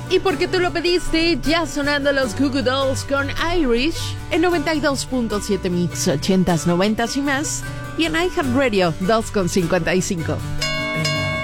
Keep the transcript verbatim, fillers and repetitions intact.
Y porque tú lo pediste, ya sonando los Goo Goo Dolls con Irish en noventa y dos punto siete Mix, ochentas, noventas y más, y en iHeartRadio dos con cincuenta y cinco.